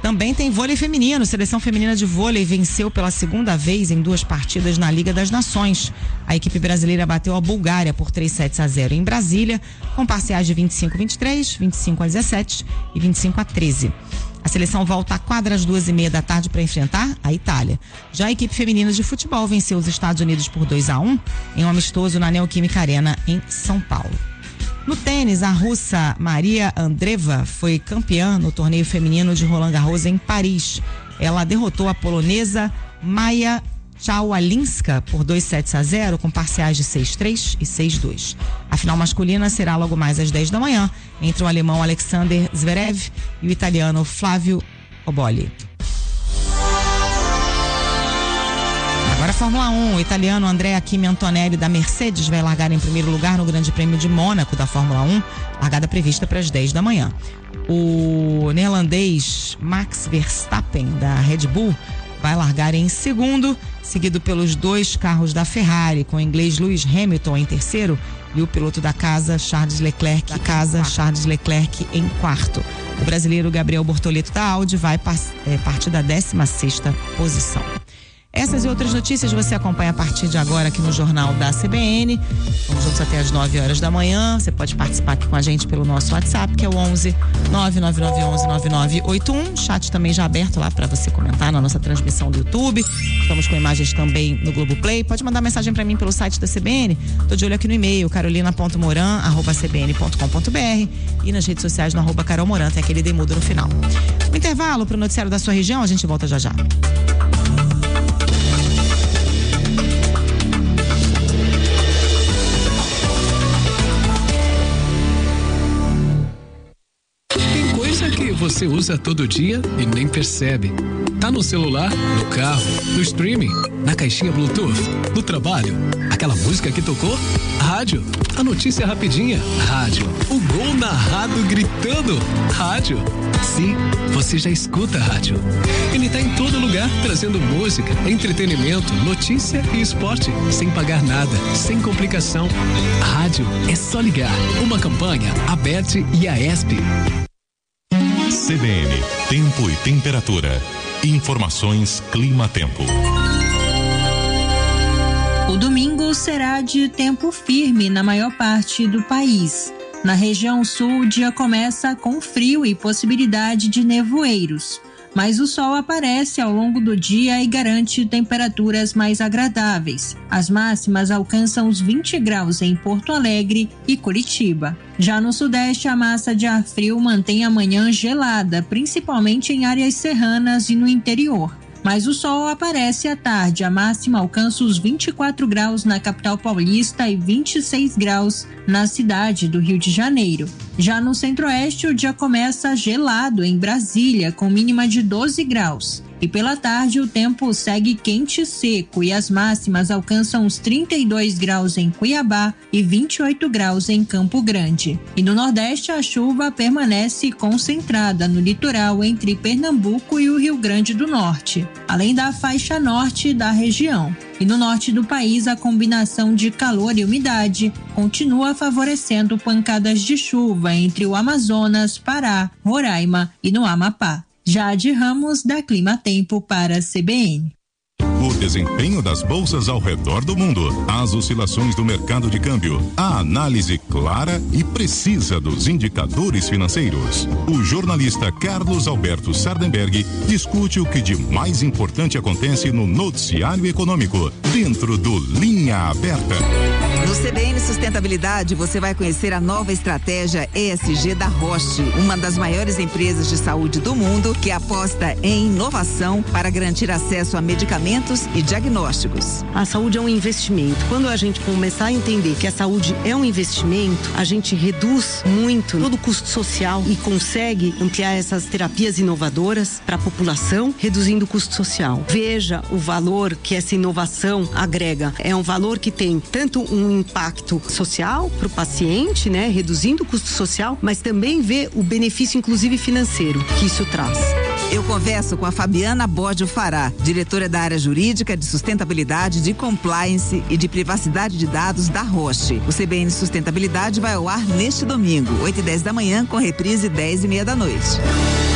Também tem vôlei feminino. Seleção feminina de vôlei venceu pela segunda vez em 2 partidas na Liga das Nações. A equipe brasileira bateu a Bulgária por 3-0 em Brasília, com parciais de 25-23, 25-17 e 25-13. A seleção volta à quadra às 2:30 da tarde para enfrentar a Itália. Já a equipe feminina de futebol venceu os Estados Unidos por 2-1 em um amistoso na Neoquímica Arena em São Paulo. No tênis, a russa Maria Andreeva foi campeã no torneio feminino de Roland Garros em Paris. Ela derrotou a polonesa Maja Czaulinska por 2-0 com parciais de 6-3 e 6-2. A final masculina será logo mais às 10 da manhã entre o alemão Alexander Zverev e o italiano Flávio Oboli. Agora a Fórmula 1, o italiano Andrea Kimi Antonelli da Mercedes vai largar em primeiro lugar no Grande Prêmio de Mônaco da Fórmula 1, largada prevista para as 10 da manhã. O neerlandês Max Verstappen da Red Bull vai largar em segundo, seguido pelos 2 carros da Ferrari, com o inglês Lewis Hamilton em terceiro e o piloto da casa Charles Leclerc em quarto. O brasileiro Gabriel Bortoleto da Audi vai partir da 16ª posição. Essas e outras notícias você acompanha a partir de agora aqui no Jornal da CBN. Vamos juntos até às 9 horas da manhã. Você pode participar aqui com a gente pelo nosso WhatsApp, que é o 11 99911 9981. Chat também já aberto lá para você comentar na nossa transmissão do YouTube. Estamos com imagens também no Globoplay. Pode mandar mensagem para mim pelo site da CBN. Tô de olho aqui no e-mail, carolina.moran@cbn.com.br e nas redes sociais no @carolmoran, tem aquele demudo no final. Um intervalo para o noticiário da sua região, a gente volta já já. Você usa todo dia e nem percebe. Tá no celular, no carro, no streaming, na caixinha Bluetooth, no trabalho. Aquela música que tocou? Rádio. A notícia rapidinha? Rádio. O gol narrado gritando? Rádio. Sim, você já escuta a rádio. Ele tá em todo lugar, trazendo música, entretenimento, notícia e esporte, sem pagar nada, sem complicação. A rádio é só ligar. Uma campanha, Aberte e Aesp. CBN, tempo e temperatura. Informações Clima-Tempo. O domingo será de tempo firme na maior parte do país. Na região sul, o dia começa com frio e possibilidade de nevoeiros. Mas o sol aparece ao longo do dia e garante temperaturas mais agradáveis. As máximas alcançam os 20 graus em Porto Alegre e Curitiba. Já no sudeste, a massa de ar frio mantém a manhã gelada, principalmente em áreas serranas e no interior. Mas o sol aparece à tarde. A máxima alcança os 24 graus na capital paulista e 26 graus na cidade do Rio de Janeiro. Já no centro-oeste, o dia começa gelado em Brasília, com mínima de 12 graus. E pela tarde, o tempo segue quente e seco e as máximas alcançam os 32 graus em Cuiabá e 28 graus em Campo Grande. E no Nordeste, a chuva permanece concentrada no litoral entre Pernambuco e o Rio Grande do Norte, além da faixa norte da região. E no norte do país, a combinação de calor e umidade continua favorecendo pancadas de chuva entre o Amazonas, Pará, Roraima e no Amapá. Jade Ramos, da Clima Tempo para a CBN. O desempenho das bolsas ao redor do mundo, as oscilações do mercado de câmbio, a análise clara e precisa dos indicadores financeiros. O jornalista Carlos Alberto Sardenberg discute o que de mais importante acontece no noticiário econômico, dentro do Linha Aberta. No CBN Sustentabilidade, você vai conhecer a nova estratégia ESG da Roche, uma das maiores empresas de saúde do mundo que aposta em inovação para garantir acesso a medicamentos e diagnósticos. A saúde é um investimento. Quando a gente começar a entender que a saúde é um investimento, a gente reduz muito todo o custo social e consegue ampliar essas terapias inovadoras para a população, reduzindo o custo social. Veja o valor que essa inovação agrega. É um valor que tem tanto um impacto social para o paciente, né, reduzindo o custo social, mas também vê o benefício, inclusive financeiro, que isso traz. Eu converso com a Fabiana Bódio Fará, diretora da área jurídica de sustentabilidade, de compliance e de privacidade de dados da Roche. O CBN Sustentabilidade vai ao ar neste domingo, 8h10 da manhã, com reprise 10h30 da noite.